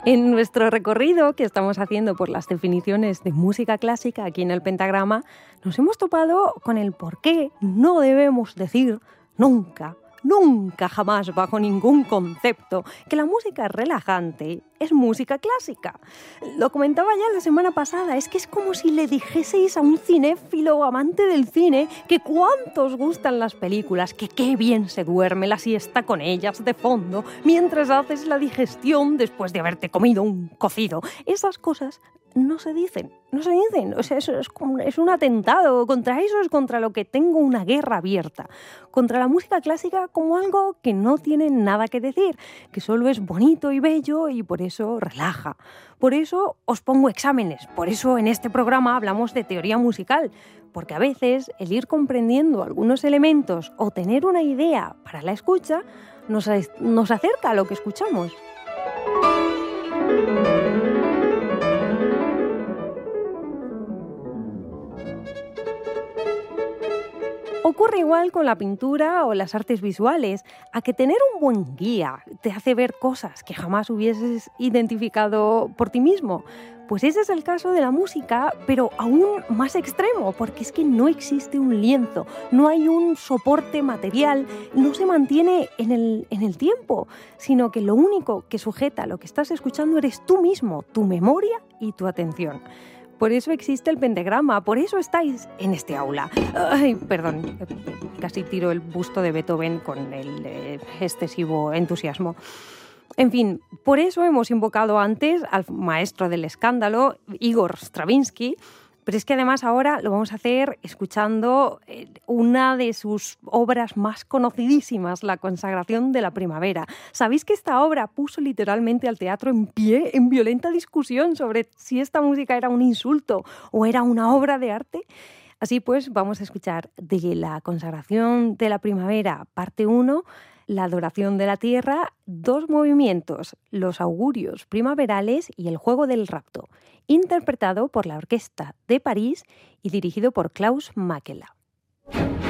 En nuestro recorrido que estamos haciendo por las definiciones de música clásica aquí en el Pentagrama, nos hemos topado con el por qué no debemos decir nunca, jamás, bajo ningún concepto, que la música relajante es música clásica. Lo comentaba ya la semana pasada, es que es como si le dijeseis a un cinéfilo amante del cine que cuántos gustan las películas, que qué bien se duerme la siesta con ellas de fondo, mientras haces la digestión después de haberte comido un cocido. Esas cosas no se dicen. O sea, eso es un atentado. Contra eso es contra lo que tengo una guerra abierta. Contra la música clásica como algo que no tiene nada que decir, que solo es bonito y bello y por eso relaja. Por eso os pongo exámenes. Por eso en este programa hablamos de teoría musical. Porque a veces el ir comprendiendo algunos elementos o tener una idea para la escucha nos acerca a lo que escuchamos. Ocurre igual con la pintura o las artes visuales, a que tener un buen guía te hace ver cosas que jamás hubieses identificado por ti mismo. Pues ese es el caso de la música, pero aún más extremo, porque es que no existe un lienzo, no hay un soporte material, no se mantiene en el tiempo, sino que lo único que sujeta lo que estás escuchando eres tú mismo, tu memoria y tu atención. Por eso existe el pentagrama, por eso estáis en este aula. Ay, perdón, casi tiro el busto de Beethoven con el excesivo entusiasmo. En fin, por eso hemos invocado antes al maestro del escándalo, Igor Stravinsky, pero es que además ahora lo vamos a hacer escuchando una de sus obras más conocidísimas, La consagración de la primavera. ¿Sabéis que esta obra puso literalmente al teatro en pie, en violenta discusión sobre si esta música era un insulto o era una obra de arte? Así pues, vamos a escuchar de La consagración de la primavera, parte 1, La adoración de la tierra, 2 movimientos, los augurios primaverales y el juego del rapto, interpretado por la Orquesta de París y dirigido por Klaus Makela.